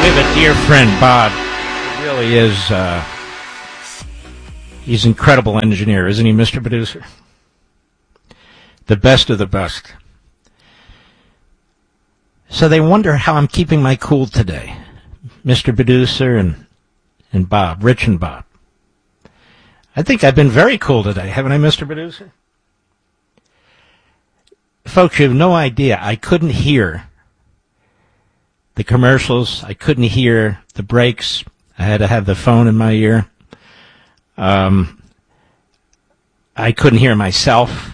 We have a dear friend, Bob. He really is, he's an incredible engineer, isn't he, Mr. Producer? The best of the best. So they wonder how I'm keeping my cool today, Mr. Producer and Bob, Rich and Bob. I think I've been very cool today, haven't I, Mr. Producer? Folks, you have no idea. I couldn't hear the commercials. I couldn't hear the breaks. I had to have the phone in my ear. I couldn't hear myself.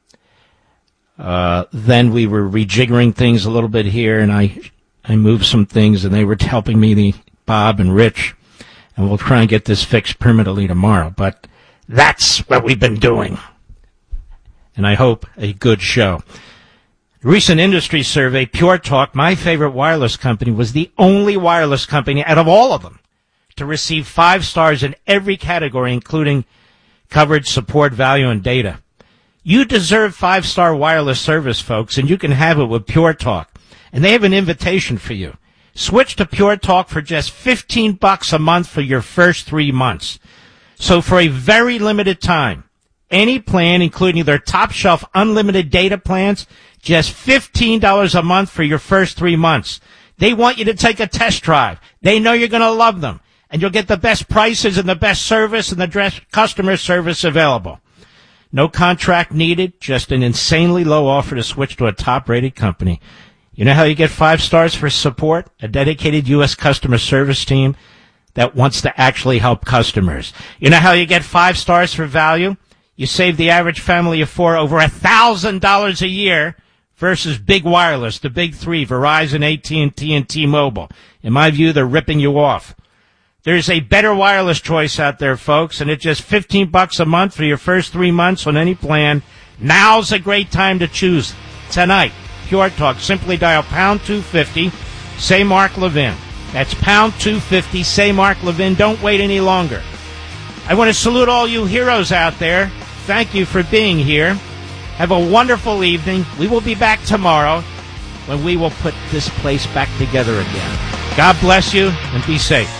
Then we were rejiggering things a little bit here, and I moved some things, and they were helping me, Bob and Rich, and we'll try and get this fixed permanently tomorrow. But that's what we've been doing, and I hope a good show. Recent industry survey, Pure Talk, my favorite wireless company, was the only wireless company out of all of them to receive 5 stars in every category, including coverage, support, value, and data. You deserve 5-star wireless service, folks, and you can have it with Pure Talk. And they have an invitation for you. Switch to Pure Talk for just $15 a month for your first 3 months. So for a very limited time, any plan, including their top-shelf unlimited data plans, just $15 a month for your first 3 months. They want you to take a test drive. They know you're going to love them. And you'll get the best prices and the best service and the best customer service available. No contract needed, just an insanely low offer to switch to a top-rated company. You know how you get 5 stars for support? A dedicated U.S. customer service team that wants to actually help customers. You know how you get 5 stars for value? You save the average family of 4 over $1,000 a year versus big wireless, the big 3, Verizon, AT&T, and T-Mobile. In my view, they're ripping you off. There's a better wireless choice out there, folks, and it's just $15 a month for your first 3 months on any plan. Now's a great time to choose. Tonight, Pure Talk. Simply dial pound 250, say Mark Levin. That's pound 250, say Mark Levin. Don't wait any longer. I want to salute all you heroes out there. Thank you for being here. Have a wonderful evening. We will be back tomorrow when we will put this place back together again. God bless you and be safe.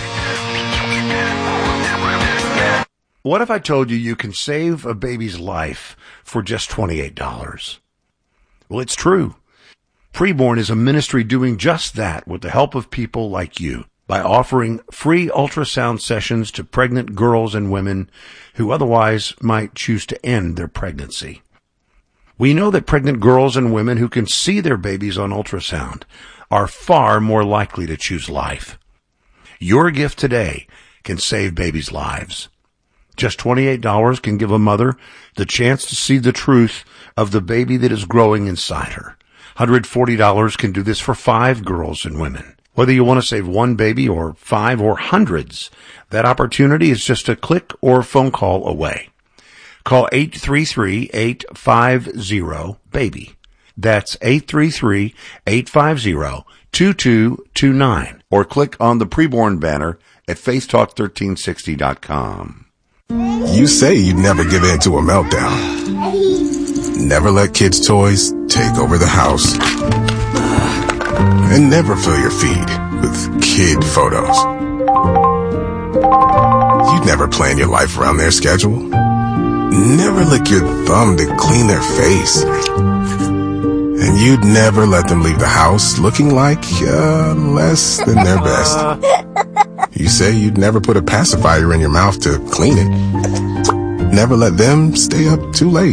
What if I told you you can save a baby's life for just $28? Well, it's true. Preborn is a ministry doing just that with the help of people like you by offering free ultrasound sessions to pregnant girls and women who otherwise might choose to end their pregnancy. We know that pregnant girls and women who can see their babies on ultrasound are far more likely to choose life. Your gift today can save babies' lives. Just $28 can give a mother the chance to see the truth of the baby that is growing inside her. $140 can do this for 5 girls and women. Whether you want to save 1 baby or 5 or hundreds, that opportunity is just a click or phone call away. Call 833-850-BABY. That's 833-850-2229. Or click on the Preborn banner at faithtalk1360.com. You say you'd never give in to a meltdown. Never let kids' toys take over the house. And never fill your feed with kid photos. You'd never plan your life around their schedule. Never lick your thumb to clean their face. And you'd never let them leave the house looking like less than their best. You say you'd never put a pacifier in your mouth to clean it. Never let them stay up too late.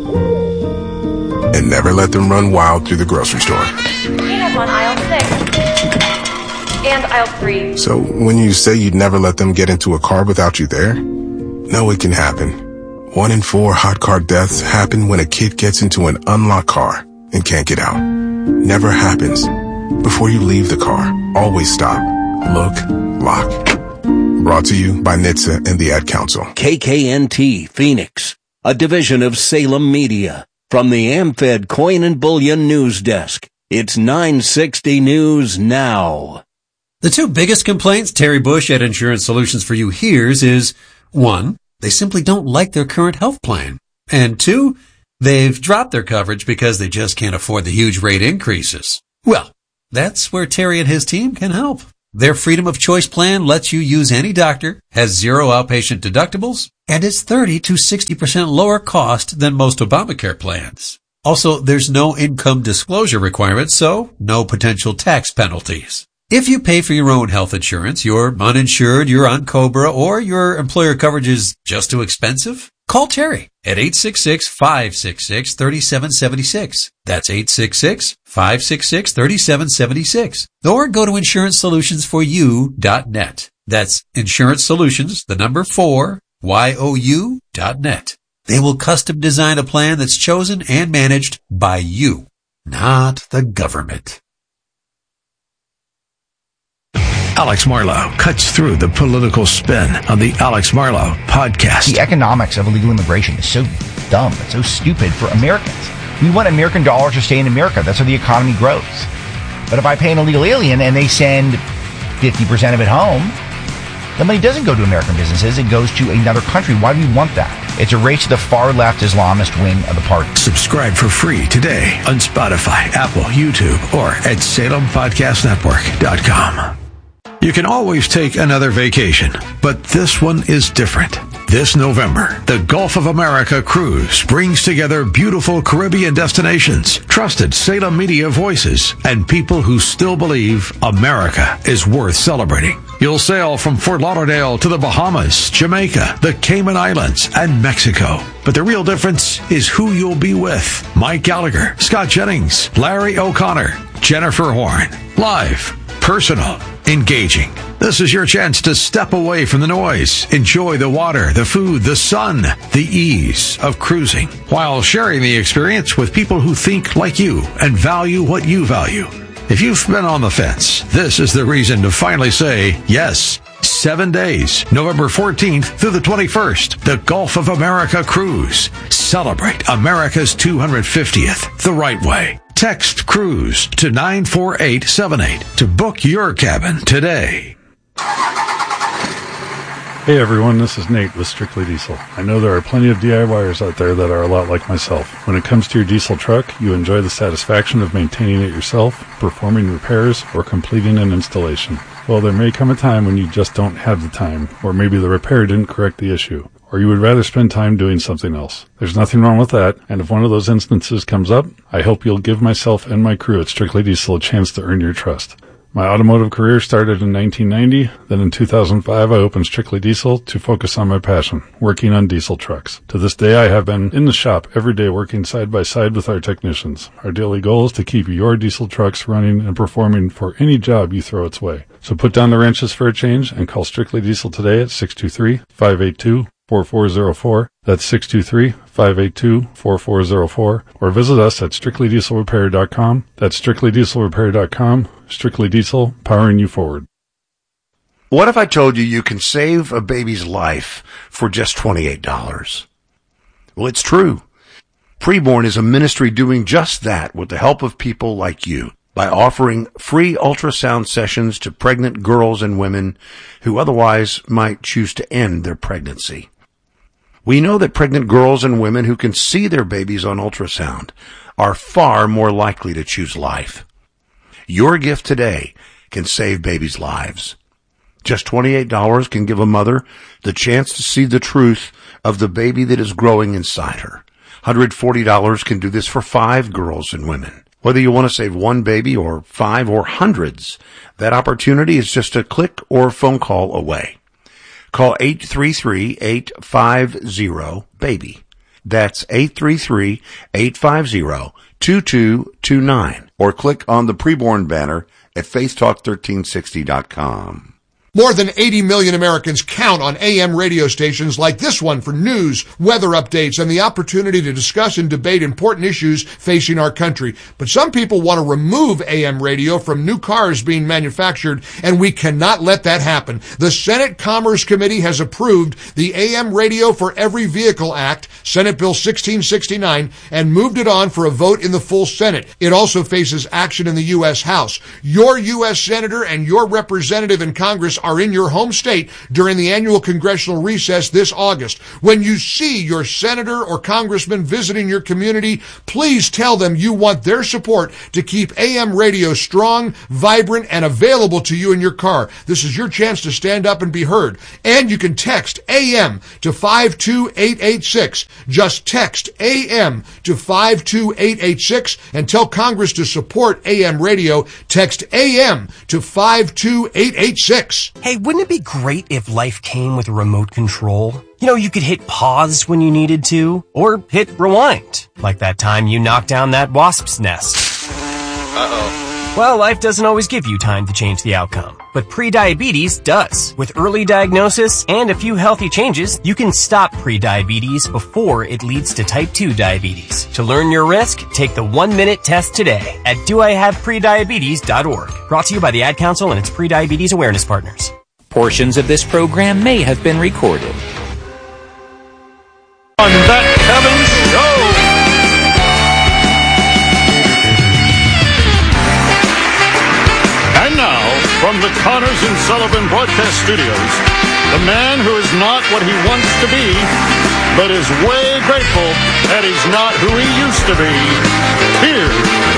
And never let them run wild through the grocery store. Peanuts on aisle 6 and aisle 3. So when you say you'd never let them get into a car without you there, no, it can happen. 1 in 4 hot car deaths happen when a kid gets into an unlocked car and can't get out. Never happens. Before you leave the car, always stop, look, lock. Brought to you by NHTSA and the Ad Council. KKNT Phoenix, a division of Salem Media. From the AmFed Coin and Bullion News Desk, it's 960 News Now. The 2 biggest complaints Terry Bush at Insurance Solutions for You hears is, 1, they simply don't like their current health plan. And 2, they've dropped their coverage because they just can't afford the huge rate increases. Well, that's where Terry and his team can help. Their Freedom of Choice plan lets you use any doctor, has zero outpatient deductibles, and is 30 to 60% lower cost than most Obamacare plans. Also, there's no income disclosure requirement, so no potential tax penalties. If you pay for your own health insurance, you're uninsured, you're on COBRA, or your employer coverage is just too expensive, call Terry at 866-566-3776. That's 866-566-3776. Or go to insurancesolutions4you.net. That's Insurance Solutions, the number 4, YOU.net. They will custom design a plan that's chosen and managed by you, not the government. Alex Marlow cuts through the political spin on the Alex Marlow podcast. The economics of illegal immigration is so dumb. It's so stupid for Americans. We want American dollars to stay in America. That's how the economy grows. But if I pay an illegal alien and they send 50% of it home, the money doesn't go to American businesses. It goes to another country. Why do we want that? It's a race to the far left Islamist wing of the party. Subscribe for free today on Spotify, Apple, YouTube, or at SalemPodcastNetwork.com. You can always take another vacation, but this one is different. This November, the Gulf of America cruise brings together beautiful Caribbean destinations, trusted Salem media voices, and people who still believe America is worth celebrating. You'll sail from Fort Lauderdale to the Bahamas, Jamaica, the Cayman Islands, and Mexico. But the real difference is who you'll be with. Mike Gallagher, Scott Jennings, Larry O'Connor, Jennifer Horn. Live, personal, engaging. This is your chance to step away from the noise, enjoy the water, the food, the sun, the ease of cruising, while sharing the experience with people who think like you and value what you value. If you've been on the fence, this is the reason to finally say yes. 7 days, November 14th through the 21st, the Gulf of America cruise. Celebrate America's 250th the right way. Text CRUISE to 94878 to book your cabin today. Hey everyone, this is Nate with Strictly Diesel. I know there are plenty of DIYers out there that are a lot like myself. When it comes to your diesel truck, you enjoy the satisfaction of maintaining it yourself, performing repairs, or completing an installation. Well, there may come a time when you just don't have the time, or maybe the repair didn't correct the issue, or you would rather spend time doing something else. There's nothing wrong with that, and if one of those instances comes up, I hope you'll give myself and my crew at Strictly Diesel a chance to earn your trust. My automotive career started in 1990. Then in 2005, I opened Strictly Diesel to focus on my passion, working on diesel trucks. To this day, I have been in the shop every day working side by side with our technicians. Our daily goal is to keep your diesel trucks running and performing for any job you throw its way. So put down the wrenches for a change and call Strictly Diesel today at 623-582-4404. That's 623-582-4404. Or visit us at strictlydieselrepair.com. That's strictlydieselrepair.com. Strictly Diesel, powering you forward. What if I told you you can save a baby's life for just $28? Well, it's true. Preborn is a ministry doing just that with the help of people like you by offering free ultrasound sessions to pregnant girls and women who otherwise might choose to end their pregnancy. We know that pregnant girls and women who can see their babies on ultrasound are far more likely to choose life. Your gift today can save babies' lives. Just $28 can give a mother the chance to see the truth of the baby that is growing inside her. $140 can do this for 5 girls and women. Whether you want to save one baby or 5 or hundreds, that opportunity is just a click or phone call away. Call 833-850-BABY. That's 833-850-2229. Or click on the Preborn banner at faithtalk1360.com. More than 80 million Americans count on AM radio stations like this one for news, weather updates, and the opportunity to discuss and debate important issues facing our country. But some people want to remove AM radio from new cars being manufactured, and we cannot let that happen. The Senate Commerce Committee has approved the AM Radio for Every Vehicle Act, Senate Bill 1669, and moved it on for a vote in the full Senate. It also faces action in the U.S. House. Your U.S. Senator and your representative in Congress are in your home state during the annual congressional recess this August. When you see your senator or congressman visiting your community, please tell them you want their support to keep AM radio strong, vibrant, and available to you in your car. This is your chance to stand up and be heard. And you can text AM to 52886. Just text AM to 52886 and tell Congress to support AM radio. Text AM to 52886. Hey, wouldn't it be great if life came with a remote control? You know, you could hit pause when you needed to, or hit rewind, like that time you knocked down that wasp's nest. Uh-oh. Well, life doesn't always give you time to change the outcome, but prediabetes does. With early diagnosis and a few healthy changes, you can stop prediabetes before it leads to type 2 diabetes. To learn your risk, take the 1-minute test today at doihaveprediabetes.org. Brought to you by the Ad Council and its prediabetes awareness partners. Portions of this program may have been recorded. On That Kevin Show! And now, from the Connors and Sullivan Broadcast Studios, the man who is not what he wants to be, but is way grateful that he's not who he used to be. Here's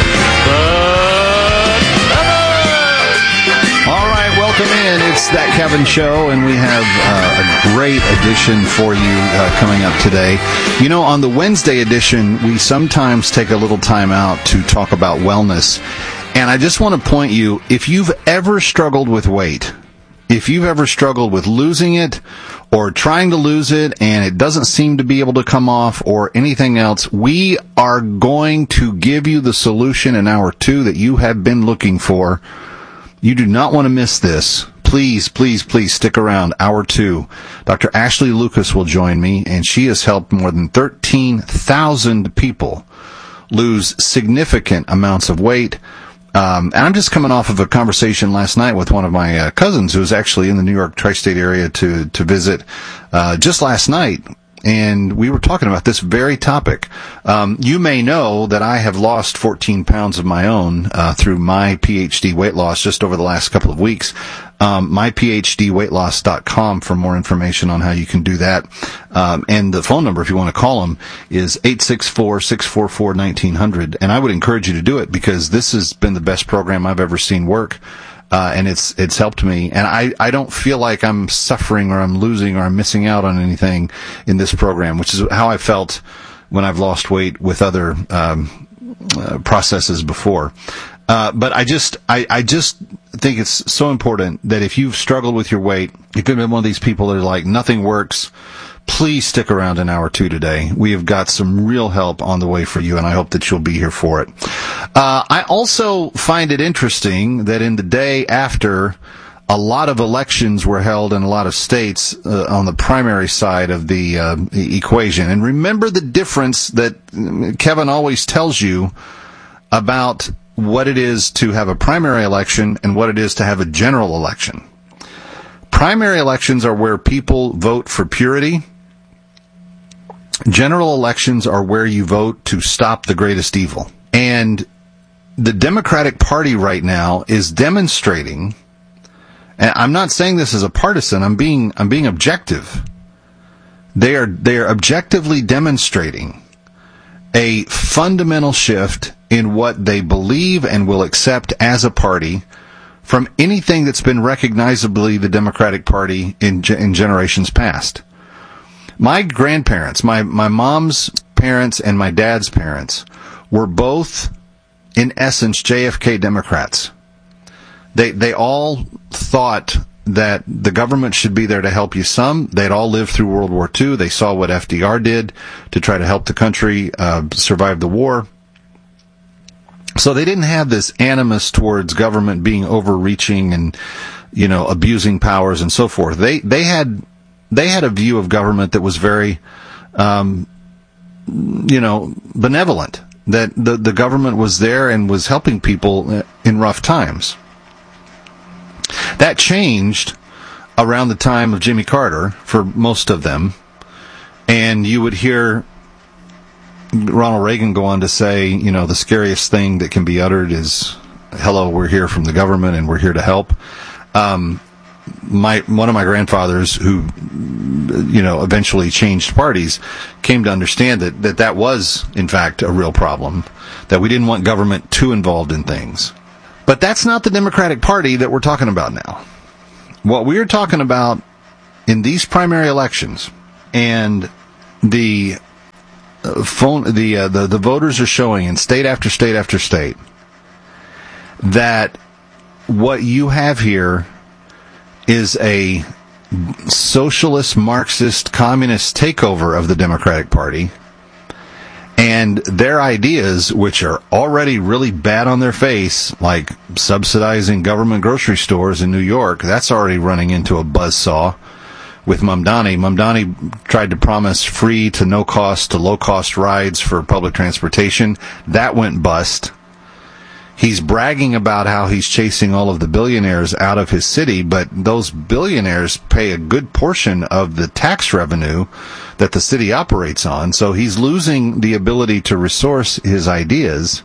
All right, welcome in. It's That Kevin Show, and we have a great edition for you coming up today. You know, on the Wednesday edition, we sometimes take a little time out to talk about wellness. And I just want to point you, if you've ever struggled with weight, if you've ever struggled with losing it or trying to lose it and it doesn't seem to be able to come off or anything else, we are going to give you the solution in hour 2 that you have been looking for. You do not want to miss this. Please, please, please stick around. Hour 2. Dr. Ashley Lucas will join me, and she has helped more than 13,000 people lose significant amounts of weight. And I'm just coming off of a conversation last night with one of my cousins who was actually in the New York tri-state area to visit just last night. And we were talking about this very topic. You may know that I have lost 14 pounds of my own through my PhD weight loss just over the last couple of weeks. MyPhDweightloss.com for more information on how you can do that. And the phone number, if you want to call them, is 864-644-1900. And I would encourage you to do it because this has been the best program I've ever seen work. And it's helped me. And I don't feel like I'm suffering or I'm losing or I'm missing out on anything in this program, which is how I felt when I've lost weight with other processes before. But I just think it's so important that if you've struggled with your weight, if you've been one of these people that are like, nothing works, please stick around in hour 2 today. We have got some real help on the way for you, and I hope that you'll be here for it. I also find it interesting that in the day after a lot of elections were held in a lot of states on the primary side of the equation, and remember the difference that Kevin always tells you about what it is to have a primary election and what it is to have a general election. Primary elections are where people vote for purity. General elections are where you vote to stop the greatest evil. And the Democratic Party right now is demonstrating, and I'm not saying this as a partisan, I'm being objective. They are objectively demonstrating a fundamental shift in what they believe and will accept as a party from anything that's been recognizably the Democratic Party in generations past. My grandparents, my mom's parents and my dad's parents, were both, in essence, JFK Democrats. They all thought that the government should be there to help you some. They'd all lived through World War II. They saw what FDR did to try to help the country survive the war. So they didn't have this animus towards government being overreaching and, abusing powers and so forth. They had a view of government that was very, benevolent. That the government was there and was helping people in rough times. That changed around the time of Jimmy Carter for most of them, and you would hear Ronald Reagan go on to say, the scariest thing that can be uttered is, hello, we're here from the government and we're here to help. one of my grandfathers who, eventually changed parties came to understand that was, in fact, a real problem, that we didn't want government too involved in things. But that's not the Democratic Party that we're talking about now. What we're talking about in these primary elections, and the voters are showing in state after state after state that what you have here is a socialist, Marxist, communist takeover of the Democratic Party, and their ideas, which are already really bad on their face, like subsidizing government grocery stores in New York, that's already running into a buzzsaw with Mamdani. Mamdani tried to promise free to no cost to low cost rides for public transportation. That went bust. He's bragging about how he's chasing all of the billionaires out of his city, but those billionaires pay a good portion of the tax revenue that the city operates on, so he's losing the ability to resource his ideas.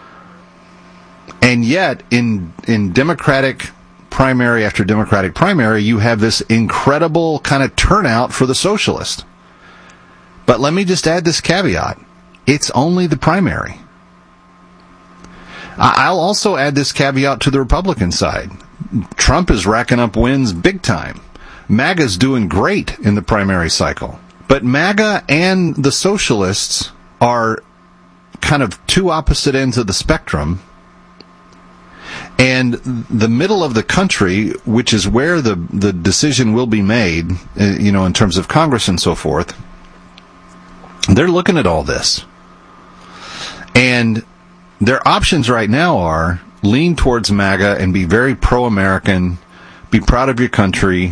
And yet, in Democratic primary after Democratic primary, you have this incredible kind of turnout for the socialist. But let me just add this caveat. It's only the primary. I'll also add this caveat to the Republican side. Trump is racking up wins big time. MAGA's doing great in the primary cycle. But MAGA and the socialists are kind of two opposite ends of the spectrum. And the middle of the country, which is where the decision will be made, in terms of Congress and so forth, they're looking at all this. And their options right now are lean towards MAGA and be very pro-American, be proud of your country,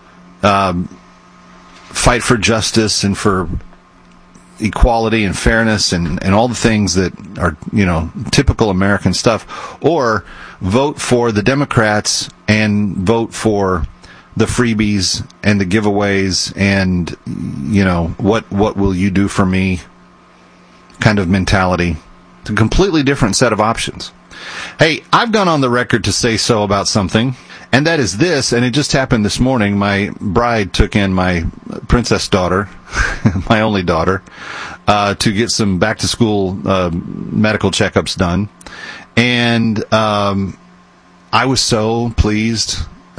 fight for justice and for equality and fairness and all the things that are, typical American stuff, or vote for the Democrats and vote for the freebies and the giveaways and, what will you do for me kind of mentality. It's a completely different set of options. Hey, I've gone on the record to say so about something, and that is this, and it just happened this morning. My bride took in my princess daughter, my only daughter, to get some back-to-school medical checkups done. And I was so pleased.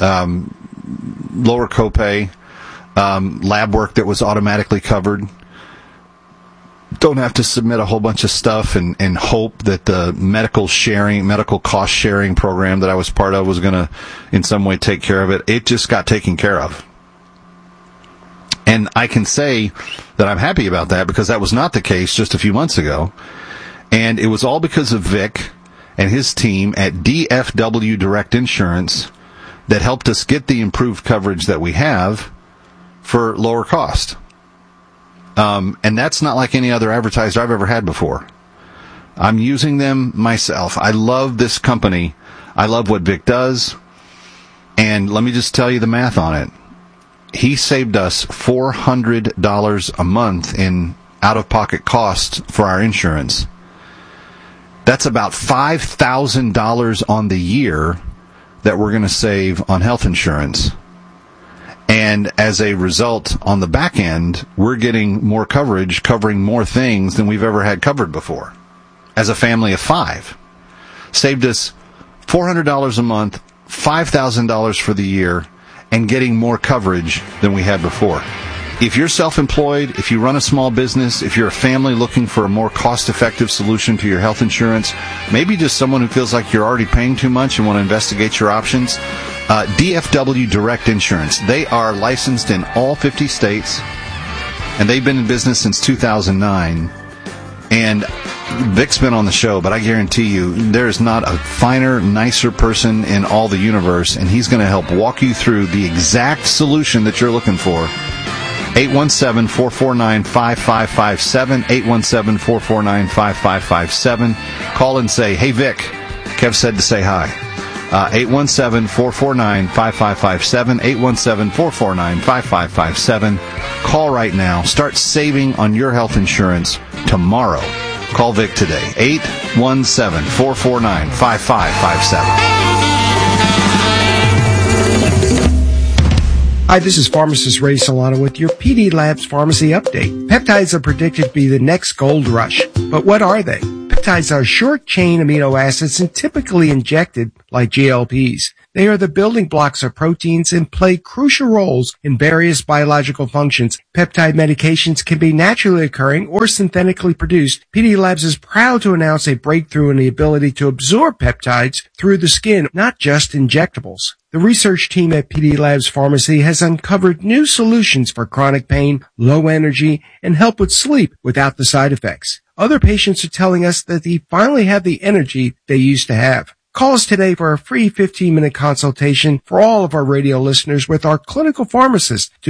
Lower copay, lab work that was automatically covered. Don't have to submit a whole bunch of stuff and hope that the medical cost sharing program that I was part of was going to in some way take care of it. It just got taken care of. And I can say that I'm happy about that because that was not the case just a few months ago. And it was all because of Vic and his team at DFW Direct Insurance that helped us get the improved coverage that we have for lower cost. And that's not like any other advertiser I've ever had before. I'm using them myself. I love this company. I love what Vic does. And let me just tell you the math on it. He saved us $400 a month in out-of-pocket costs for our insurance. That's about $5,000 on the year that we're going to save on health insurance. And as a result, on the back end, we're getting more coverage, covering more things than we've ever had covered before. As a family of 5. Saved us $400 a month, $5,000 for the year, and getting more coverage than we had before. If you're self-employed, if you run a small business, if you're a family looking for a more cost-effective solution to your health insurance, maybe just someone who feels like you're already paying too much and want to investigate your options, DFW Direct Insurance. They are licensed in all 50 states, and they've been in business since 2009. And Vic's been on the show, but I guarantee you there is not a finer, nicer person in all the universe, and he's going to help walk you through the exact solution that you're looking for. 817-449-5557, 817-449-5557. Call and say, hey, Vic, Kev said to say hi. 817-449-5557, 817-449-5557. Call right now. Start saving on your health insurance tomorrow. Call Vic today, 817-449-5557. Hi, this is pharmacist Ray Solano with your PD Labs Pharmacy Update. Peptides are predicted to be the next gold rush. But what are they? Peptides are short-chain amino acids and typically injected like GLPs. They are the building blocks of proteins and play crucial roles in various biological functions. Peptide medications can be naturally occurring or synthetically produced. PD Labs is proud to announce a breakthrough in the ability to absorb peptides through the skin, not just injectables. The research team at PD Labs Pharmacy has uncovered new solutions for chronic pain, low energy, and help with sleep without the side effects. Other patients are telling us that they finally have the energy they used to have. Call us today for a free 15-minute consultation for all of our radio listeners with our clinical pharmacist to